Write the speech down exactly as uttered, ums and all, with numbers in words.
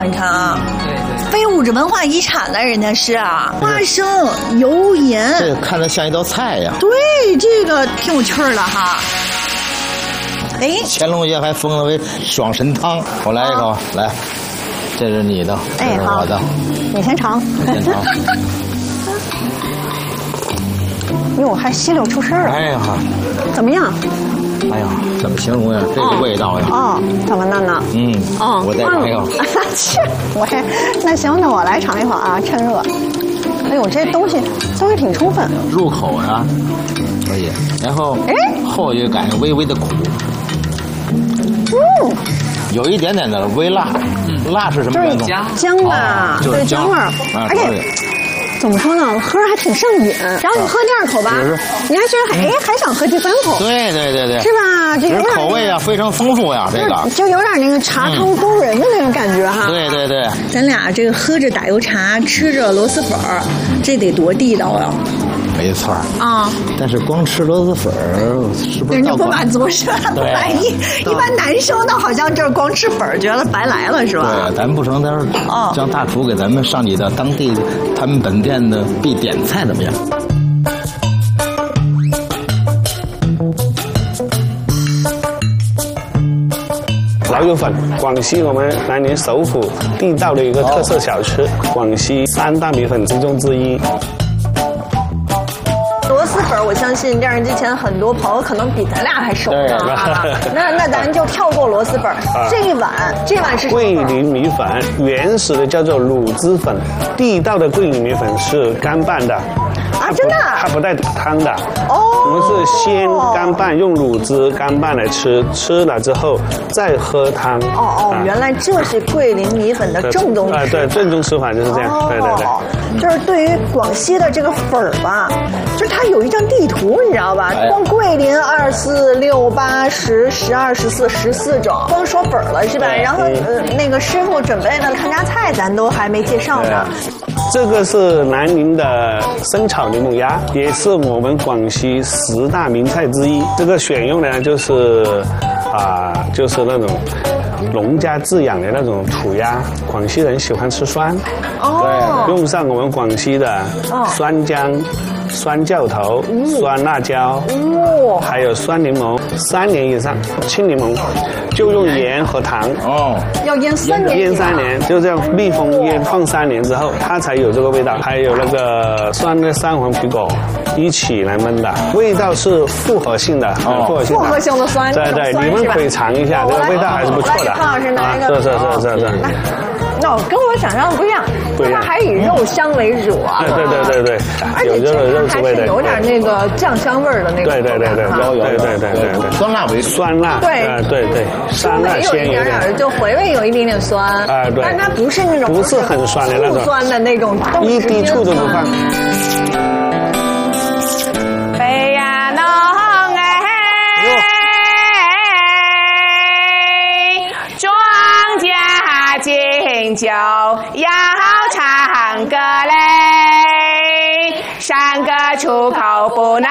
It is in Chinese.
你看啊， 对对， 非物质文化遗产了，人家是啊，花生、油盐， 这看着像一道菜呀。 对，这个挺有趣儿了哈。哎， 乾隆爷还封了为双参汤，我来一口，来，这是你的，这是我的， 你先尝， 你先尝。 哟，还稀溜出事儿了。 哎呀， 怎么样？ 哎呀，怎么形容呀？这个味道呀！ 哦，怎么嫩呢？ 嗯， 哦， 我再尝一口。 去，我还那行，那我来尝一口啊，趁热。哎呦，这东西东西挺充分， 入口呀，可以，然后哎， 后一个感觉微微的苦， 嗯， 有一点点的微辣，嗯，辣是什么味道？ 姜姜吧，对，姜味儿，而且。怎么说呢？喝着还挺上瘾。然后你喝第二口吧，你还觉得哎还想喝第三口。 对对对对， 是吧？这个口味啊非常丰富呀，这个就有点那个茶汤勾人的那种感觉哈。 对对对， 咱俩这个喝着打油茶，吃着螺蛳粉儿，这得多地道呀！ 没错啊， 但是光吃螺蛳粉儿是不是？ 人家不满足是吧？ 对， 一一般男生呢，好像就是光吃粉儿，觉得白来了是吧？ 对，咱不成，到时候让大厨给咱们上几道当地他们本店的必点菜怎么样？ 老友粉，广西我们南宁首府地道的一个特色小吃，广西三大米粉之中之一。 螺蛳粉，我相信电视机前很多朋友可能比咱俩还熟呢啊。那那咱就跳过螺蛳粉，这一碗这碗是桂林米粉，原始的叫做卤汁粉，地道的桂林米粉是干拌的。 啊，真的？ 它不带汤的。 哦。 我们是先干拌，用卤汁干拌来吃，吃了之后再喝汤。 哦哦，原来这是桂林米粉的正宗吃法。 哎，对，正宗吃法就是这样。对对对。 就是对于广西的这个粉儿吧，就是它有一张地图，你知道吧？光桂林二四六八十十二十四十四种，光说粉儿了是吧？然后呃，那个师傅准备的看家菜咱都还没介绍呢。 这个是南宁的生炒柠檬鸭，也是我们广西十大名菜之一。这个选用呢，就是啊、呃，就是那种农家自养的那种土鸭。广西人喜欢吃酸， 哦， 对，用上我们广西的酸姜、酸椒头、嗯、酸辣椒，哦，还有酸柠檬，三年以上，青柠檬。就用盐和糖哦， 要腌三年， 腌三年，就这样密封腌放三年之后，它才有这个味道。还有那个酸的三黄皮果一起来焖的，味道是复合性的， 哦、复合性的，复合性的酸。 对对，你们可以尝一下，这个味道还是不错的。 康老师拿一个， 是是是是是。 那跟我想象的不一样， 不一样， 它还以肉香为主啊。 对对对对对， 而且这个还是有点那个酱香味儿的那个。 对对对对，有有对对对对， 酸辣为酸辣。 对对对，酸辣鲜有一点点，就回味有一点点酸。 啊对， 但它不是那种不是很酸的那种， 酸的那种， 一滴醋都不放。 北呀农哎，庄稼经久要唱歌嘞，山歌出口不能